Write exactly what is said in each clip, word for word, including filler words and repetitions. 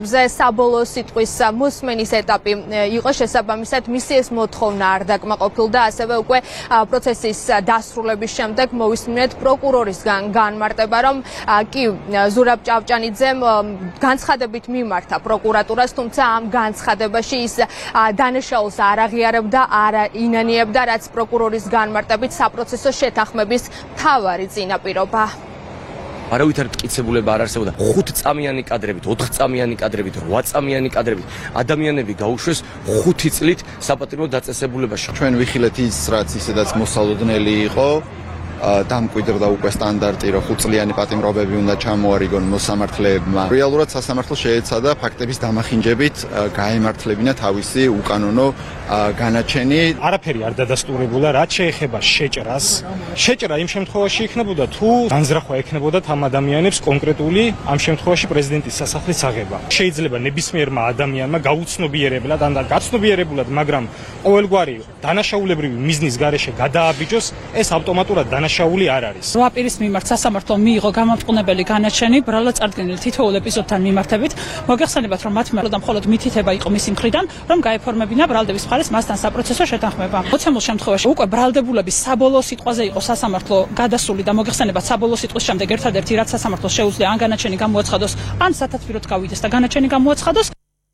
საბოლოო სიტყვის მოსმენის ეტაპი იყო შესაბამისად მისი ეს მოთხოვნა არ დაკმაყოფილდა, ასევე უკვე პროცესის დასრულების შემდეგ მოვისმინეთ პროკურორისგან განმარტება, რომ კი ზურაბ ჭავჭანიძემ განცხადებით მიმართა პროკურატურას, თუმცა ამ განცხადებაში ის დანაშაულს არ აღიარებდა, არ ინანიებდა, რაც პროკურორის განმარტებით საპროცესო შეთანხმების მთავარი წინაპირობა. არავითარ მტკიცებულება არ არსებობდა. ხუთწამიანი კადრებით, ოთხწამიანი კადრებით, რვაწამიანი კადრებით ადამიანები გაუშვეს ხუთი წლით საპატიმრო დაწესებულებაში. ჩვენ ვიხილეთ ის, რაც ისედაც მოსალოდნელი იყო, დამკვიდრდა უკვე სტანდარტი, რომ ხუთწლიანი პატიმრობები უნდა ჩამოარიგონ მოსამართლეებმა. რეალურად სასამართლო შეეცადა ფაქტების დამახინჯებით გაემართლებინა თავისი უკანონო განაჩენი. არაფერი არ დადასტურებულა, რაც შეეხება შეჭრას. შეჭრა იმ შემთხვევაში იქნებოდა, თუ განზრახვა ექნებოდათ ამ ადამიანებს კონკრეტული ამ შემთხვევაში პრეზიდენტის სასახლის აღება. შეიძლება ნებისმიერმა ადამიანმა გაუცნობიერებლად ან გაცნობიერებულად, მაგრამ ყოველგვარი დანაშაულებრივი მიზნის გარეშე გადააბიჯოს, ეს ავტომატურად დანაშაული არ არის. რვა პირის მიმართ სასამართლომ მიიღო გამამტყუნებელი განაჩენი ბრალად წარდგენილ თითოეულ ეპიზოდთან მიმართებით. მოგეხსენებათ, რომ მათ მერე მხოლოდ მითითება იყო მისი მხრიდან, რომ გაეფორმებინა ბრალდების მხარეს მასთან საპროცესო შეთანხმება. მოცემულ შემთხვევაში უკვე ბრალდებულების საბოლოო სიტყვაზე იყო სასამართლო გადასული და მოგეხსენებათ, საბოლოო სიტყვის შემდეგ ერთადერთი რაც სასამართლოს შეუძლია ან განაჩენი გამოაცხადოს, ან სათათბიროდ გავიდეს და განაჩენი გამოაცხადოს.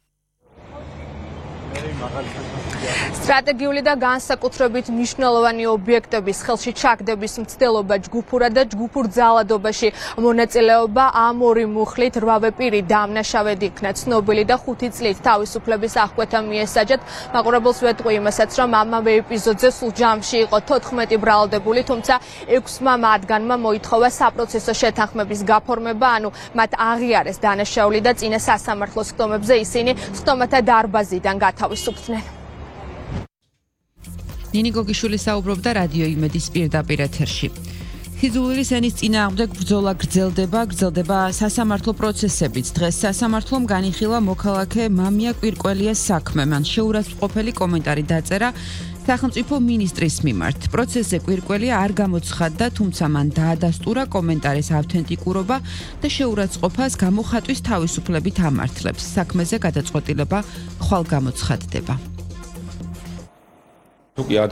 სტრატეგიული და განსაკუთრებით მნიშვნელოვანი ობიექტების ხელში ჩაგდების მცდელობა ჯგუფურად და ჯგუფურ ძალადობაში მონაწილეობა ამ ორი მუხლით რვავე პირი დამნაშავედ იქნა ცნობილი და ხუთი წლით თავისუფლების აღკვეთა მიესაჯათ. მაყურებელს ვეტყვი იმასაც, რომ ამავე ეპიზოდზე სულ ჯამში იყო თოთხმეტი ბრალდებული, თუმცა ექვსმა მათგანმა მოითხოვა საპროცესო შეთანხმების გაფორმება, ანუ მათ აღიარეს დანაშაული და წინა სასამართლოს ხდომებზე ისინი ხდომათა დარბაზიდან გათავისუფლდნენ. ნინი გოგიშვილი საუბრობდა რადიო იმედის პირდაპირ ეთერში. ხიზულურის ენის წინააღმდეგ ბრძოლა გრძელდება, გრძელდება სასამართლო პროცესებიც. დღეს სასამართლომ განიხილა მოქალაქე მამია კვირკველიას საქმე. მან შეურაცხმყოფელი კომენტარი დაწერა სახელმწიფო მინისტრის მიმართ. პროცესზე კვირკველია არ გამოცხადდა, თუმცა მან დაადასტურა კომენტარის ავთენტიკურობა და შეურაცხყოფას გამოხატვის თავისუფლებით ამართლებს. საქმეზე გადაწყვეტილება ხვალ გამოცხადდება. თუ კი